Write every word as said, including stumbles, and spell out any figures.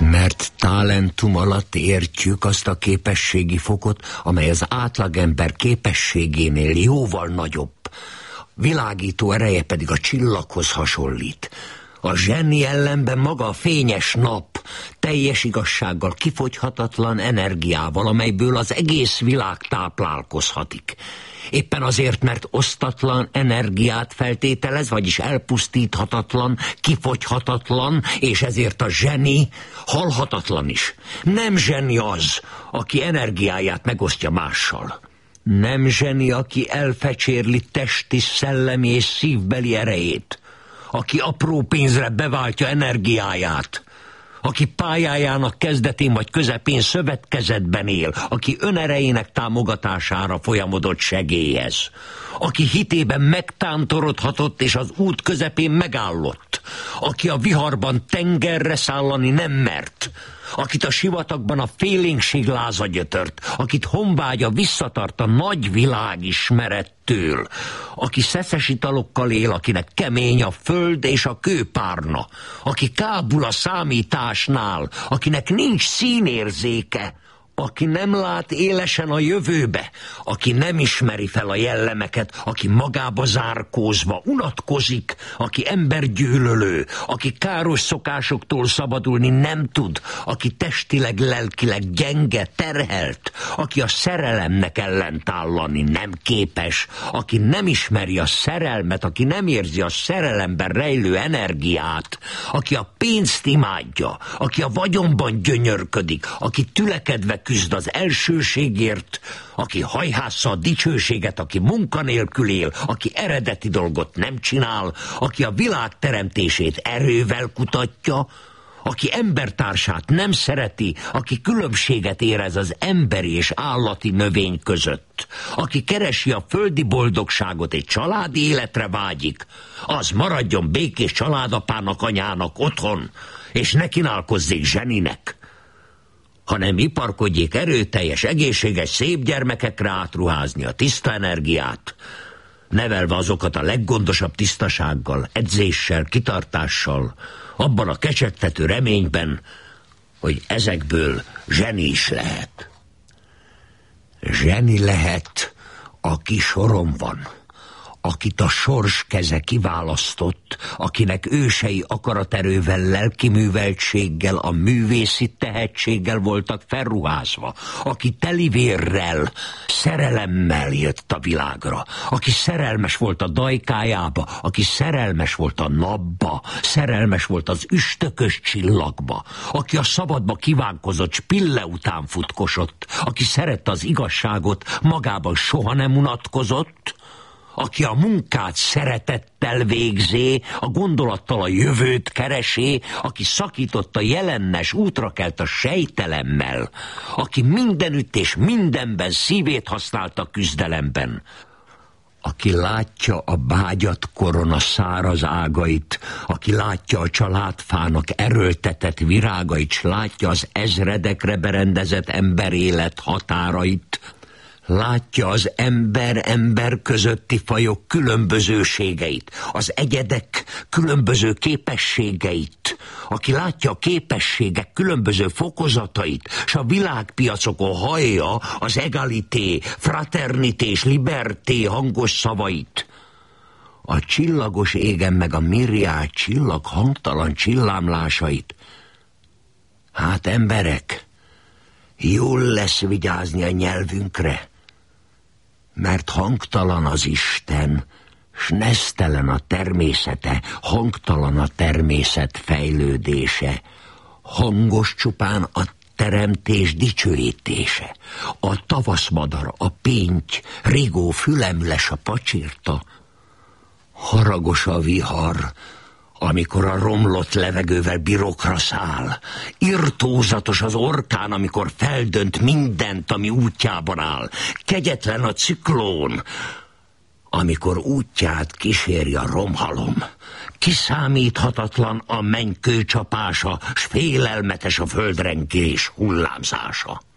Mert talentum alatt értjük azt a képességi fokot, amely az átlagember képességénél jóval nagyobb. Világító ereje pedig a csillaghoz hasonlít. A zseni ellenben maga a fényes nap, teljes igazsággal kifogyhatatlan energiával, amelyből az egész világ táplálkozhatik. Éppen azért, mert osztatlan energiát feltételez, vagyis elpusztíthatatlan, kifogyhatatlan, és ezért a zseni halhatatlan is. Nem zseni az, aki energiáját megosztja mással. Nem zseni, aki elfecsérli testi, szellemi és szívbeli erejét. Aki apró pénzre beváltja energiáját. Aki pályájának kezdetén vagy közepén szövetkezetben él, aki önerejének támogatására folyamodott segélyez, aki hitében megtántorodhatott és az út közepén megállott, aki a viharban tengerre szállani nem mert, akit a sivatagban a félénkség láza gyötört, akit honvágya visszatart a nagy világismerettől, aki szeszes italokkal él, akinek kemény a föld és a kőpárna, aki kábul a számításnál, akinek nincs színérzéke, aki nem lát élesen a jövőbe, aki nem ismeri fel a jellemeket, aki magába zárkózva unatkozik, aki embergyűlölő, aki káros szokásoktól szabadulni nem tud, aki testileg, lelkileg gyenge, terhelt, aki a szerelemnek ellentállani nem képes, aki nem ismeri a szerelmet, aki nem érzi a szerelemben rejlő energiát, aki a pénzt imádja, aki a vagyonban gyönyörködik, aki tülekedve küzd az elsőségért, aki hajhásza a dicsőséget, aki munkanélkül él, aki eredeti dolgot nem csinál, aki a világ teremtését erővel kutatja, aki embertársát nem szereti, aki különbséget érez az emberi és állati növény között, aki keresi a földi boldogságot, egy családi életre vágyik, az maradjon békés családapának, anyának otthon, és ne kínálkozzék zseninek, hanem iparkodjék erőteljes, egészséges, szép gyermekekre átruházni a tiszta energiát, nevelve azokat a leggondosabb tisztasággal, edzéssel, kitartással, abban a kecsegtető reményben, hogy ezekből zseni is lehet. Zseni lehet, aki soron van, akit a sors keze kiválasztott, akinek ősei akaraterővel, lelkiműveltséggel, a művészi tehetséggel voltak felruházva, aki telivérrel, szerelemmel jött a világra, aki szerelmes volt a dajkájába, aki szerelmes volt a napba, szerelmes volt az üstökös csillagba, aki a szabadba kívánkozott spille után futkosott, aki szerette az igazságot, magában soha nem unatkozott, aki a munkát szeretettel végzé, a gondolattal a jövőt keresé, aki szakított a jelennes, útra kelt a sejtelemmel, aki mindenütt és mindenben szívét használta küzdelemben, aki látja a bágyat korona száraz ágait, aki látja a családfának erőltetett virágait, s látja az ezredekre berendezett emberélet határait, látja az ember-ember közötti fajok különbözőségeit, az egyedek különböző képességeit, aki látja a képességek különböző fokozatait, s a világpiacokon hallja az egalité, fraternité és liberté hangos szavait. A csillagos égen meg a mirriád csillag hangtalan csillámlásait. Hát emberek, jól lesz vigyázni a nyelvünkre, mert hangtalan az Isten, s nesztelen a természete, hangtalan a természet fejlődése, hangos csupán a teremtés dicsőítése, a tavaszmadar, a pénty, rigó fülemles a pacsirta, haragos a vihar, amikor a romlott levegővel birokra száll, irtózatos az orkán, amikor feldönt mindent, ami útjában áll, kegyetlen a ciklón, amikor útját kíséri a romhalom, kiszámíthatatlan a mennykő csapása, s félelmetes a földrengés hullámzása.